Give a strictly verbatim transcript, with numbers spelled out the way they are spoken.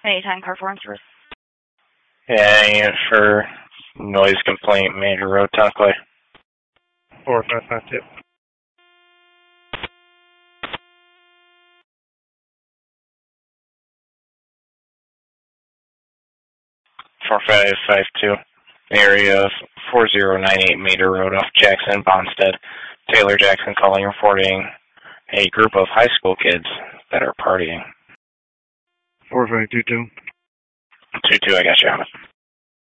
Anytime car foreign service. Yeah, unit for noise complaint, Major Road, Tonkley. four five five two. four five five two. Area four zero nine eight Major Road off Jackson, Bonstead. Taylor Jackson calling, reporting a group of high school kids that are partying. four five two two. two two, I got you on it.